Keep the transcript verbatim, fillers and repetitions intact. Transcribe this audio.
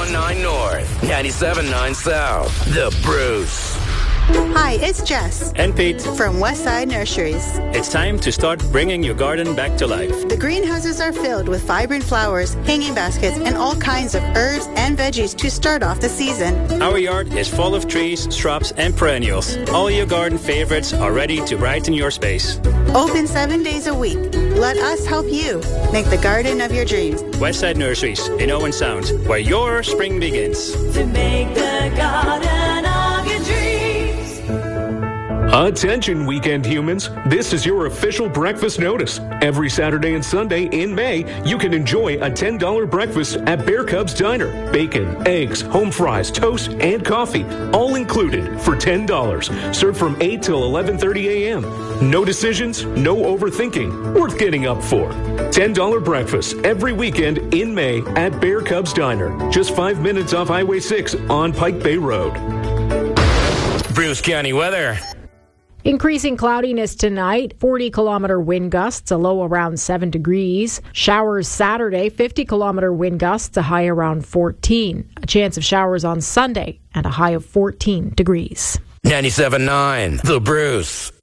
one nine North, ninety-seven point nine South. The Bruce. Hi, it's Jess. And Pete. From Westside Nurseries. It's time to start bringing your garden back to life. The greenhouses are filled with vibrant flowers, hanging baskets, and all kinds of herbs and veggies to start off the season. Our yard is full of trees, shrubs, and perennials. All your garden favorites are ready to brighten your space. Open seven days a week. Let us help you make the garden of your dreams. Westside Nurseries in Owen Sound, where your spring begins. To make the garden of your dreams. Attention, weekend humans. This is your official breakfast notice. Every Saturday and Sunday in May, you can enjoy a ten dollars breakfast at Bear Cubs Diner. Bacon, eggs, home fries, toast, and coffee, all included for ten dollars. Served from eight till eleven thirty a.m. No decisions, no overthinking. Worth getting up for. ten dollars breakfast every weekend in May at Bear Cubs Diner. Just five minutes off Highway six on Pike Bay Road. Bruce County weather. Increasing cloudiness tonight, forty kilometer wind gusts, a low around seven degrees. Showers Saturday, fifty kilometer wind gusts, a high around fourteen. A chance of showers on Sunday and a high of fourteen degrees. ninety-seven point nine The Bruce.